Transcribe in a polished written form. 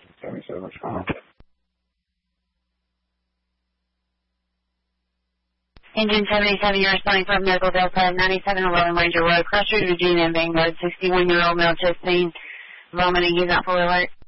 77, what's going on? Engine 77, you're responding from Medical Delta 9711 Ranger Road, Cross Street, Virginia, Vanguard, 61-year-old male chest pain, vomiting, he's not fully alert.